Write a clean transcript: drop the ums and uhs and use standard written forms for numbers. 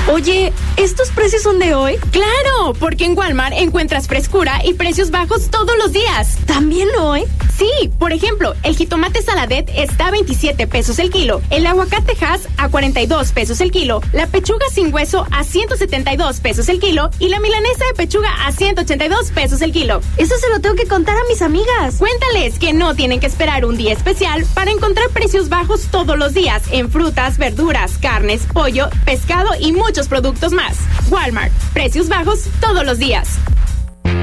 Oye, ¿estos precios son de hoy? ¡Claro! Porque en Walmart encuentras frescura y precios bajos todos los días. ¿También hoy? Sí, por ejemplo, el jitomate Saladet está a 27 pesos el kilo, el aguacate Hass a 42 pesos el kilo, la pechuga sin hueso a 172 pesos el kilo y la milanesa de pechuga a 182 pesos el kilo. Eso se lo tengo que contar a mis amigas. Cuéntales que no tienen que esperar un día especial para encontrar precios bajos todos los días en frutas, verduras, carnes, pollo, pescado y muchos productos más. Walmart, precios bajos todos los días.